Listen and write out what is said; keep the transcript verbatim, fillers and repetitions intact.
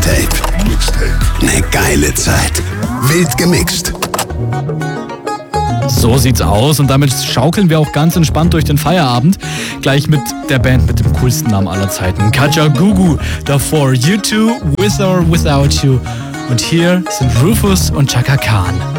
Mixtape. Eine geile Zeit. Wild gemixt. So sieht's aus und damit schaukeln wir auch ganz entspannt durch den Feierabend. Gleich mit der Band mit dem coolsten Namen aller Zeiten. Kajagoogoo, davor U two, With or Without You. Und hier sind Rufus und Chaka Khan.